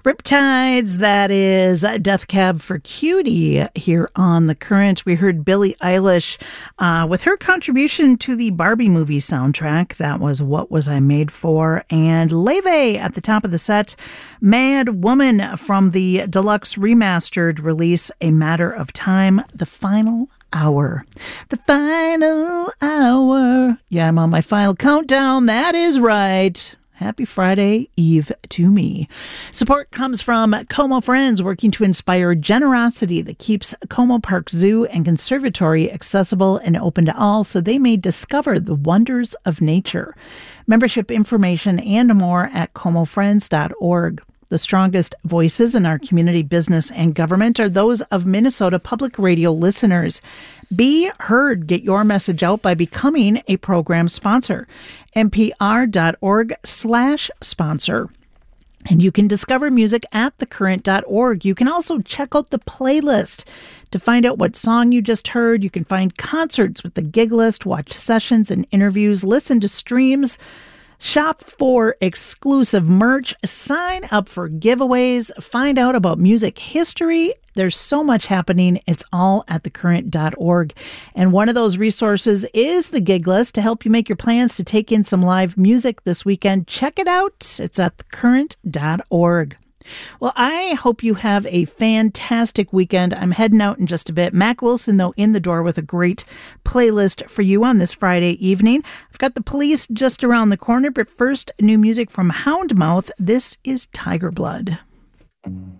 Riptides, that is Death Cab for Cutie here on The Current. We heard Billie Eilish with her contribution to the Barbie movie soundtrack. That was What Was I Made For? And Leve at the top of the set, Mad Woman from the deluxe remastered release, A Matter of Time, the final hour. The final hour. Yeah, I'm on my final countdown. That is right. Happy Friday Eve to me. Support comes from Como Friends, working to inspire generosity that keeps Como Park Zoo and Conservatory accessible and open to all so they may discover the wonders of nature. Membership information and more at comofriends.org. The strongest voices in our community, business, and government are those of Minnesota Public Radio listeners. Be heard. Get your message out by becoming a program sponsor. npr.org/sponsor. And you can discover music at thecurrent.org. You can also check out the playlist to find out what song you just heard. You can find concerts with the gig list, watch sessions and interviews, listen to streams, shop for exclusive merch, sign up for giveaways, find out about music history. There's so much happening. It's all at thecurrent.org. And one of those resources is the gig list to help you make your plans to take in some live music this weekend. Check it out. It's at thecurrent.org. Well, I hope you have a fantastic weekend. I'm heading out in just a bit. Mac Wilson, though, in the door with a great playlist for you on this Friday evening. I've got the Police just around the corner, but first, new music from Houndmouth. This is Tiger Blood.